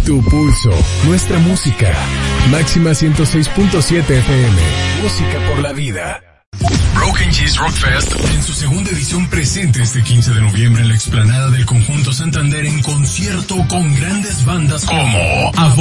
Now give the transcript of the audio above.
Tu pulso, nuestra música. Máxima 106.7 FM. Música por la vida. Broken Cheese Rock Fest en su segunda edición presente este 15 de noviembre en la explanada del Conjunto Santander en concierto con grandes bandas como